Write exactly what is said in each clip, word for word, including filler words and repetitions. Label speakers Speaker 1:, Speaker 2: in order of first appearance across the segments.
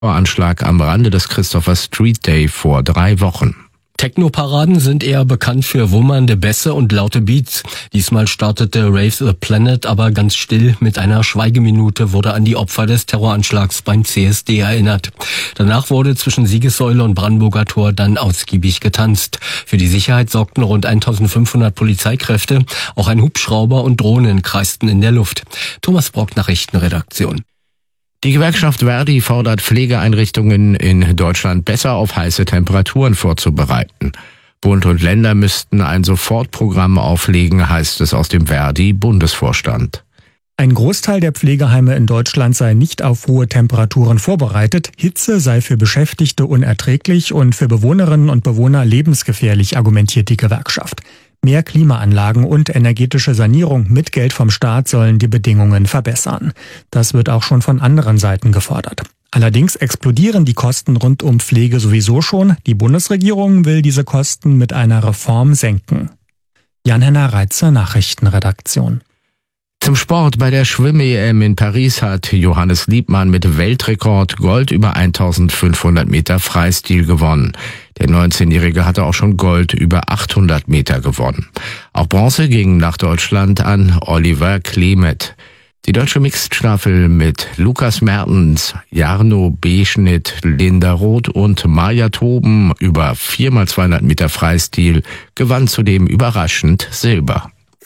Speaker 1: Anschlag am Rande des Christopher Street Day vor drei Wochen.
Speaker 2: Techno-Paraden sind eher bekannt für wummernde Bässe und laute Beats. Diesmal startete Rave the Planet aber ganz still. Mit einer Schweigeminute wurde an die Opfer des Terroranschlags beim C S D erinnert. Danach wurde zwischen Siegessäule und Brandenburger Tor dann ausgiebig getanzt. Für die Sicherheit sorgten rund eintausendfünfhundert Polizeikräfte. Auch ein Hubschrauber und Drohnen kreisten in der Luft. Thomas Brock, Nachrichtenredaktion.
Speaker 1: Die Gewerkschaft Verdi fordert Pflegeeinrichtungen in Deutschland besser auf heiße Temperaturen vorzubereiten. Bund und Länder müssten ein Sofortprogramm auflegen, heißt es aus dem Verdi-Bundesvorstand.
Speaker 3: Ein Großteil der Pflegeheime in Deutschland sei nicht auf hohe Temperaturen vorbereitet. Hitze sei für Beschäftigte unerträglich und für Bewohnerinnen und Bewohner lebensgefährlich, argumentiert die Gewerkschaft. Mehr Klimaanlagen und energetische Sanierung mit Geld vom Staat sollen die Bedingungen verbessern. Das wird auch schon von anderen Seiten gefordert. Allerdings explodieren die Kosten rund um Pflege sowieso schon. Die Bundesregierung will diese Kosten mit einer Reform senken. Jan-Henner Reitze, Nachrichtenredaktion.
Speaker 1: Zum Sport: Bei der Schwimm-E M in Paris hat Johannes Liebmann mit Weltrekord Gold über eintausendfünfhundert Meter Freistil gewonnen. Der neunzehnjährige hatte auch schon Gold über achthundert Meter gewonnen. Auch Bronze ging nach Deutschland an Oliver Klemet. Die deutsche Mixed-Staffel mit Lukas Mertens, Jarno Beschnitt, Linda Roth und Maja Toben über vier mal zweihundert Meter Freistil gewann zudem überraschend Silber.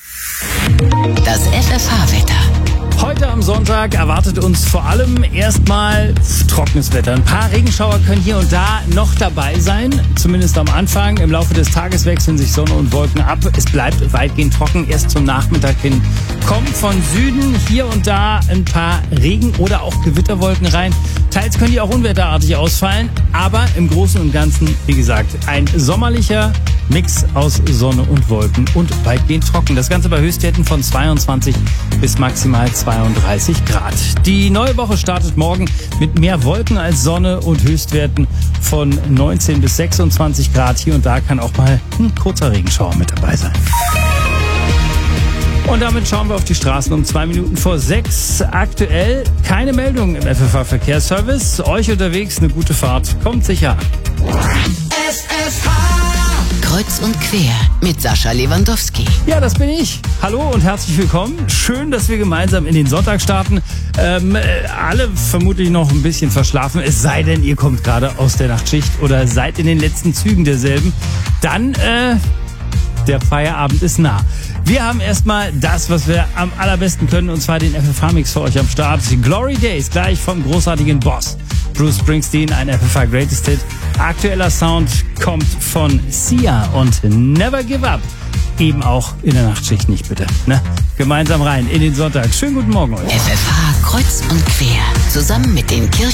Speaker 4: Das F F H-Wetter.
Speaker 5: Heute am Sonntag erwartet uns vor allem erstmal trockenes Wetter. Ein paar Regenschauer können hier und da noch dabei sein, zumindest am Anfang. Im Laufe des Tages wechseln sich Sonne und Wolken ab. Es bleibt weitgehend trocken. Erst zum Nachmittag hin kommen von Süden hier und da ein paar Regen- oder auch Gewitterwolken rein. Teils können die auch unwetterartig ausfallen, aber im Großen und Ganzen, wie gesagt, ein sommerlicher Mix aus Sonne und Wolken und weitgehend trocken. Das Ganze bei Höchstwerten von zweiundzwanzig bis maximal zweiunddreißig Grad. Die neue Woche startet morgen mit mehr Wolken als Sonne und Höchstwerten von neunzehn bis sechsundzwanzig Grad. Hier und da kann auch mal ein kurzer Regenschauer mit dabei sein. Und damit schauen wir auf die Straßen um zwei Minuten vor sechs. Aktuell keine Meldung im F F H-Verkehrsservice. Euch unterwegs eine gute Fahrt. Kommt sicher an.
Speaker 4: F F H Kreuz und quer mit Sascha Lewandowski.
Speaker 5: Ja, das bin ich. Hallo und herzlich willkommen. Schön, dass wir gemeinsam in den Sonntag starten. Ähm, alle vermutlich noch ein bisschen verschlafen. Es sei denn, ihr kommt gerade aus der Nachtschicht oder seid in den letzten Zügen derselben. Dann, äh, der Feierabend ist nah. Wir haben erstmal das, was wir am allerbesten können, und zwar den F F H-Mix für euch am Start. Glory Days, gleich vom großartigen Boss Bruce Springsteen, ein F F H Greatest Hit. Aktueller Sound kommt von Sia und Never Give Up. Eben auch in der Nachtschicht nicht, bitte. Ne? Gemeinsam rein in den Sonntag. Schönen guten Morgen euch.
Speaker 4: F F H Kreuz und quer, zusammen mit den Kirchen